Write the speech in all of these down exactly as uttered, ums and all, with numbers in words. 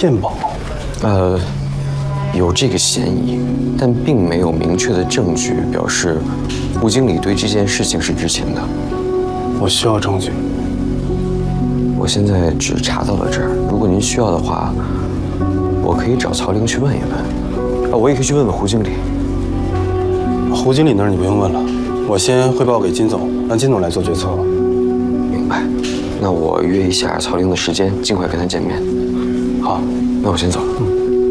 骗保？ 呃，有这个嫌疑，但并没有明确的证据表示吴经理对这件事情是知情的。 我需要证据。 我现在只查到了这儿，如果您需要的话，我可以找曹玲去问一问。啊，我也可以去问问胡经理。 胡经理那儿你不用问了，我先汇报给金总，让金总来做决策。 明白。那我约一下曹玲的时间，尽快跟他见面。好，那我先走了。嗯。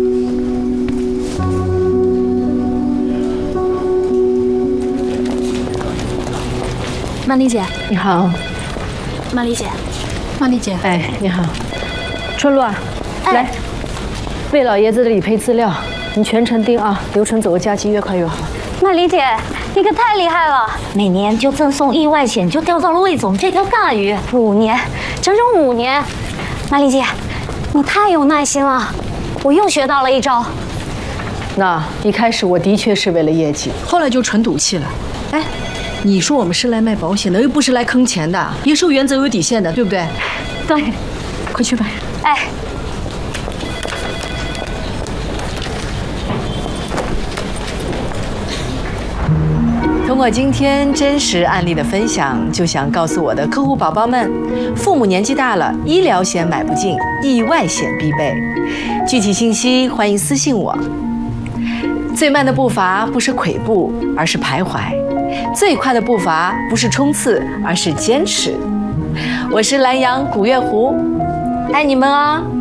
曼丽姐， 你好。 曼丽姐，曼丽姐， 哎，你好。春露啊，哎、来，魏老爷子的理赔资料，你全程盯啊，流程走个加急，越快越好。 曼丽姐，你可太厉害了！每年就赠送意外险，就钓到了魏总这条大鱼，五年，整整五年。曼丽姐，你太有耐心了，我又学到了一招。 那一开始我的确是为了业绩， 后来就纯赌气了。哎，你说我们是来卖保险的，又不是来坑钱的，也是有原则有底线的，对不对？ 对， 快去吧。 哎。 通过今天真实案例的分享，就想告诉我的客户宝宝们，父母年纪大了，医疗险买不进，意外险必备。具体信息欢迎私信我。最慢的步伐不是跬步，而是徘徊；最快的步伐不是冲刺，而是坚持。我是蓝洋古月湖，爱你们啊！